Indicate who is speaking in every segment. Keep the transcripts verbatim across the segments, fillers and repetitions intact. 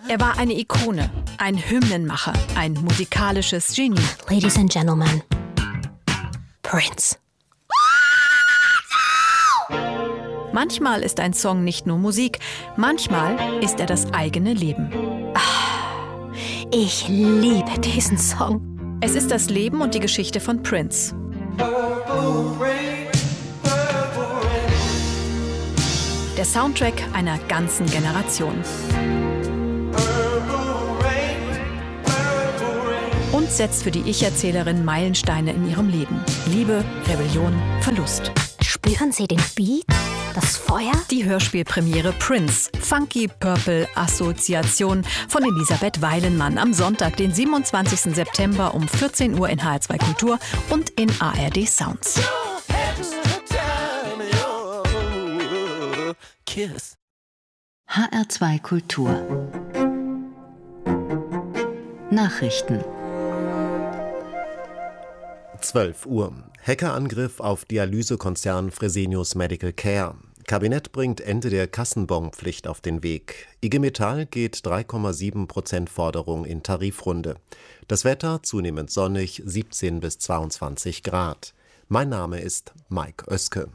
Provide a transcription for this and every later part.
Speaker 1: Er war eine Ikone, ein Hymnenmacher, ein musikalisches Genie.
Speaker 2: Ladies and Gentlemen, Prince.
Speaker 1: Manchmal ist ein Song nicht nur Musik, manchmal ist er das eigene Leben.
Speaker 2: Ich liebe diesen Song.
Speaker 1: Es ist das Leben und die Geschichte von Prince. Der Soundtrack einer ganzen Generation. Und setzt für die Ich-Erzählerin Meilensteine in ihrem Leben. Liebe, Rebellion, Verlust.
Speaker 2: Spüren Sie den Beat? Das Feuer?
Speaker 1: Die Hörspielpremiere Prince, Funky Purple Assoziation von Elisabeth Weilenmann am Sonntag, den siebenundzwanzigsten September um vierzehn Uhr in H R zwei Kultur und in A R D Sounds.
Speaker 3: H R zwei Kultur Nachrichten
Speaker 4: zwölf Uhr. Hackerangriff auf Dialysekonzern Fresenius Medical Care. Kabinett bringt Ende der Kassenbonpflicht auf den Weg. I G Metall geht drei Komma sieben Prozent Forderung in Tarifrunde. Das Wetter zunehmend sonnig, siebzehn bis zweiundzwanzig Grad. Mein Name ist Mike Oeske.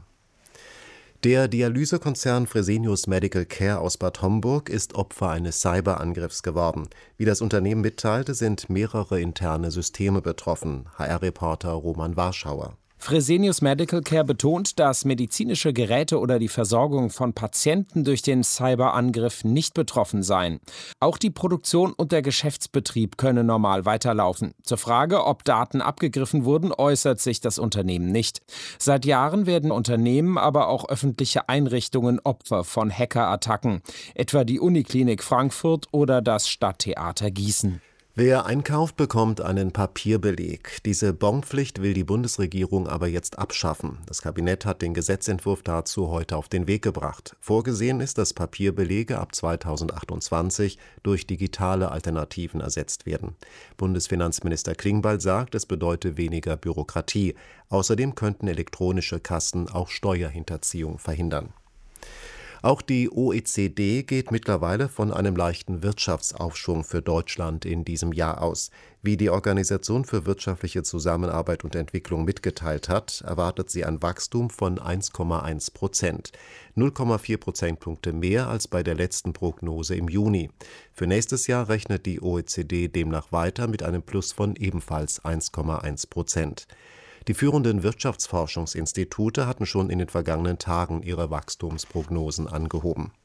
Speaker 4: Der Dialysekonzern Fresenius Medical Care aus Bad Homburg ist Opfer eines Cyberangriffs geworden. Wie das Unternehmen mitteilte, sind mehrere interne Systeme betroffen. H R-Reporter Roman Warschauer.
Speaker 5: Fresenius Medical Care betont, dass medizinische Geräte oder die Versorgung von Patienten durch den Cyberangriff nicht betroffen seien. Auch die Produktion und der Geschäftsbetrieb könne normal weiterlaufen. Zur Frage, ob Daten abgegriffen wurden, äußert sich das Unternehmen nicht. Seit Jahren werden Unternehmen, aber auch öffentliche Einrichtungen Opfer von Hackerattacken, etwa die Uniklinik Frankfurt oder das Stadttheater Gießen.
Speaker 4: Wer einkauft, bekommt einen Papierbeleg. Diese Bonpflicht will die Bundesregierung aber jetzt abschaffen. Das Kabinett hat den Gesetzentwurf dazu heute auf den Weg gebracht. Vorgesehen ist, dass Papierbelege ab zweitausendachtundzwanzig durch digitale Alternativen ersetzt werden. Bundesfinanzminister Klingbeil sagt, es bedeute weniger Bürokratie. Außerdem könnten elektronische Kassen auch Steuerhinterziehung verhindern. Auch die O E C D geht mittlerweile von einem leichten Wirtschaftsaufschwung für Deutschland in diesem Jahr aus. Wie die Organisation für wirtschaftliche Zusammenarbeit und Entwicklung mitgeteilt hat, erwartet sie ein Wachstum von eins Komma eins Prozent, null Komma vier Prozentpunkte mehr als bei der letzten Prognose im Juni. Für nächstes Jahr rechnet die O E C D demnach weiter mit einem Plus von ebenfalls eins Komma eins Prozent. Die führenden Wirtschaftsforschungsinstitute hatten schon in den vergangenen Tagen ihre Wachstumsprognosen angehoben.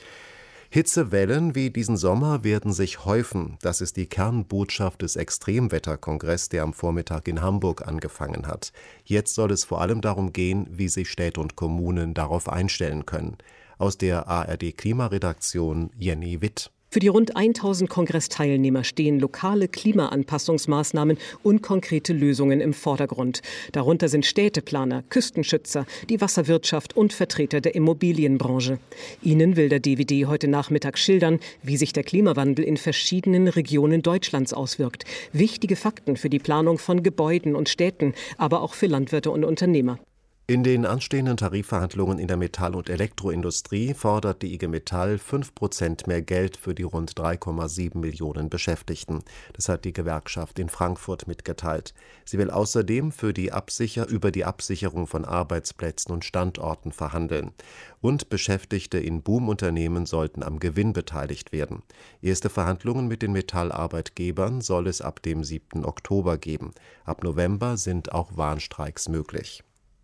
Speaker 4: Hitzewellen wie diesen Sommer werden sich häufen. Das ist die Kernbotschaft des Extremwetterkongresses, der am Vormittag in Hamburg angefangen hat. Jetzt soll es vor allem darum gehen, wie sich Städte und Kommunen darauf einstellen können. Aus der A R D-Klimaredaktion Jenny Witt.
Speaker 6: Für die rund tausend Kongressteilnehmer stehen lokale Klimaanpassungsmaßnahmen und konkrete Lösungen im Vordergrund. Darunter sind Städteplaner, Küstenschützer, die Wasserwirtschaft und Vertreter der Immobilienbranche. Ihnen will der D W D heute Nachmittag schildern, wie sich der Klimawandel in verschiedenen Regionen Deutschlands auswirkt. Wichtige Fakten für die Planung von Gebäuden und Städten, aber auch für Landwirte und Unternehmer.
Speaker 4: In den anstehenden Tarifverhandlungen in der Metall- und Elektroindustrie fordert die I G Metall fünf Prozent mehr Geld für die rund drei Komma sieben Millionen Beschäftigten. Das hat die Gewerkschaft in Frankfurt mitgeteilt. Sie will außerdem für die Absicher- über die Absicherung von Arbeitsplätzen und Standorten verhandeln. Und Beschäftigte in Boomunternehmen sollten am Gewinn beteiligt werden. Erste Verhandlungen mit den Metallarbeitgebern soll es ab dem siebten Oktober geben. Ab November sind auch Warnstreiks möglich.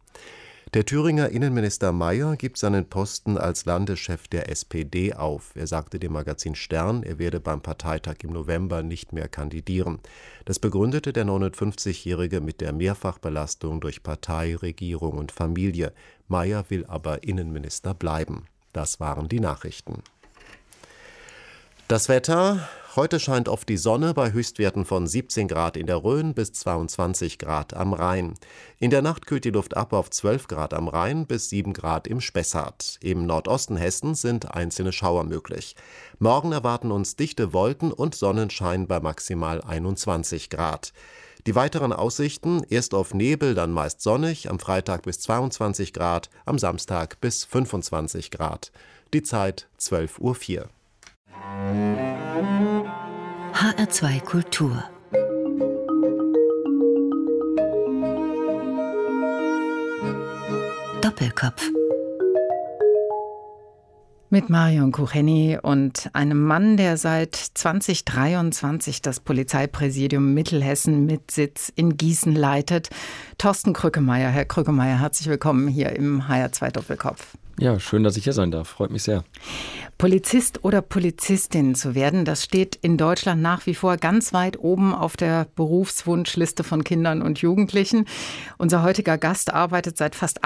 Speaker 4: Der Thüringer Innenminister Mayer gibt seinen Posten als Landeschef der S P D auf. Er sagte dem Magazin Stern, er werde beim Parteitag im November nicht mehr kandidieren. Das begründete der neunundfünfzigjährige mit der Mehrfachbelastung durch Partei, Regierung und Familie. Mayer will aber Innenminister bleiben. Das waren die Nachrichten. Das Wetter: Heute scheint oft die Sonne bei Höchstwerten von siebzehn Grad in der Rhön bis zweiundzwanzig Grad am Rhein. In der Nacht kühlt die Luft ab auf zwölf Grad am Rhein bis sieben Grad im Spessart. Im Nordosten Hessens sind einzelne Schauer möglich. Morgen erwarten uns dichte Wolken und Sonnenschein bei maximal einundzwanzig Grad. Die weiteren Aussichten: erst auf Nebel, dann meist sonnig, am Freitag bis zweiundzwanzig Grad, am Samstag bis fünfundzwanzig Grad. Die Zeit zwölf Uhr vier.
Speaker 3: H R zwei Kultur. Doppelkopf.
Speaker 7: Mit Marion Kucheni und einem Mann, der seit zwanzig dreiundzwanzig das Polizeipräsidium Mittelhessen mit Sitz in Gießen leitet. Thorsten Krückemeier. Herr Krückemeier, herzlich willkommen hier im H R zwei Doppelkopf.
Speaker 8: Ja, schön, dass ich hier sein darf. Freut mich sehr.
Speaker 7: Polizist oder Polizistin zu werden, das steht in Deutschland nach wie vor ganz weit oben auf der Berufswunschliste von Kindern und Jugendlichen. Unser heutiger Gast arbeitet seit fast